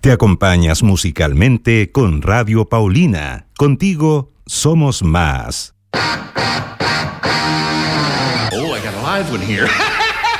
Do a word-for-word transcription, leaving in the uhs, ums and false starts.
Te acompañas musicalmente con Radio Paulina. Contigo somos más. Oh, I got a live one here.